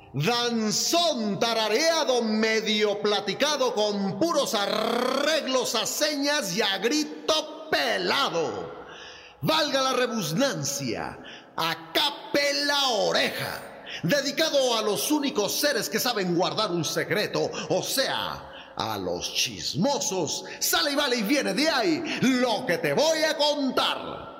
danzón tarareado medio platicado con puros arreglos a señas y a grito pelado. Valga la rebusnancia, acá pela oreja, dedicado a los únicos seres que saben guardar un secreto, o sea, a los chismosos. Sale y vale y viene de ahí lo que te voy a contar.